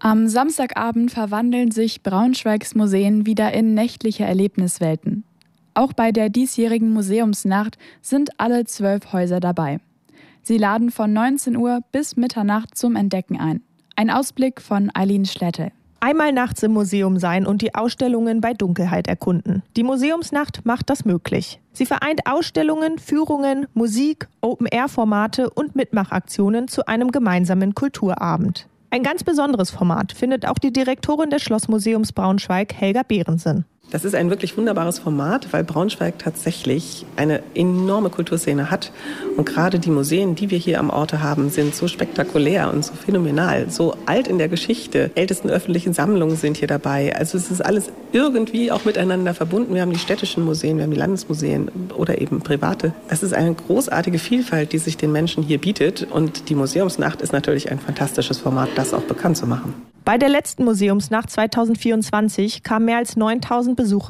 Am Samstagabend verwandeln sich Braunschweigs Museen wieder in nächtliche Erlebniswelten. Auch bei der diesjährigen Museumsnacht sind alle 12 Häuser dabei. Sie laden von 19 Uhr bis Mitternacht zum Entdecken ein. Ein Ausblick von Eileen Schlettel. Einmal nachts im Museum sein und die Ausstellungen bei Dunkelheit erkunden. Die Museumsnacht macht das möglich. Sie vereint Ausstellungen, Führungen, Musik, Open-Air-Formate und Mitmachaktionen zu einem gemeinsamen Kulturabend. Ein ganz besonderes Format findet auch die Direktorin des Schlossmuseums Braunschweig, Helga Behrensen. Das ist ein wirklich wunderbares Format, weil Braunschweig tatsächlich eine enorme Kulturszene hat. Und gerade die Museen, die wir hier am Orte haben, sind so spektakulär und so phänomenal, so alt in der Geschichte. Ältesten öffentlichen Sammlungen sind hier dabei. Also es ist alles irgendwie auch miteinander verbunden. Wir haben die städtischen Museen, wir haben die Landesmuseen oder eben private. Das ist eine großartige Vielfalt, die sich den Menschen hier bietet. Und die Museumsnacht ist natürlich ein fantastisches Format, das auch bekannt zu machen. Bei der letzten Museumsnacht 2024 kamen mehr als 9.000 Besucher